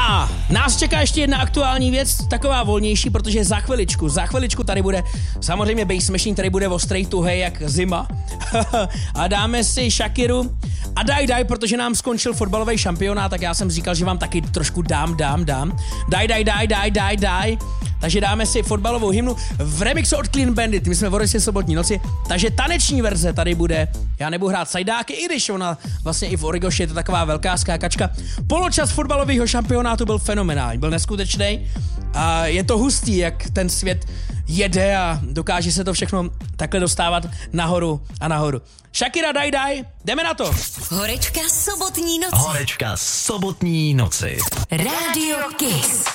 A nás čeká ještě jedna aktuální věc, taková volnější, protože za chviličku tady bude samozřejmě Bass Machine, tady bude ostrý tuhej jak zima. A dáme si Shakiru a daj, protože nám skončil fotbalový šampionát, tak já jsem říkal, že vám taky trošku dám. Daj. Takže dáme si fotbalovou hymnu v remixu od Clean Bandit, my jsme v Odyssey sobotní noci, takže taneční verze tady bude. Já nebudu hrát sajdáky, i když ona vlastně i v Origoši je to taková velká skákačka. Poločas fotbalového šampionátu byl fenomenální, byl neskutečný. A je to hustý, jak ten svět jede a dokáže se to všechno takhle dostávat nahoru a nahoru. Shakira, daj, jdeme na to. Horečka sobotní noci. Rádio Kiss.